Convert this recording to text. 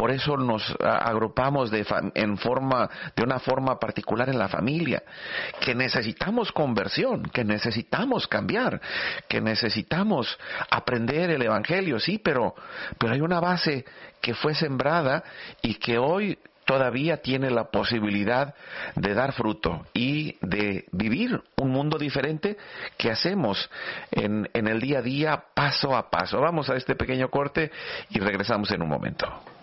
por eso nos agrupamos de una forma particular en la familia, que necesitamos conversión, que necesitamos cambiar, que necesitamos aprender el Evangelio, sí, pero hay una base que fue sembrada y que hoy todavía tiene la posibilidad de dar fruto y de vivir un mundo diferente que hacemos en el día a día, paso a paso. Vamos a este pequeño corte y regresamos en un momento.